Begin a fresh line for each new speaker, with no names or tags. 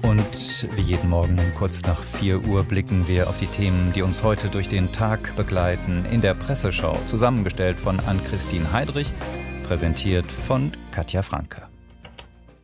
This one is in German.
Und wie jeden Morgen um kurz nach 4 Uhr blicken wir auf die Themen, die uns heute durch den Tag begleiten, in der Presseschau, zusammengestellt von Ann-Christine Heidrich, präsentiert von Katja Franke.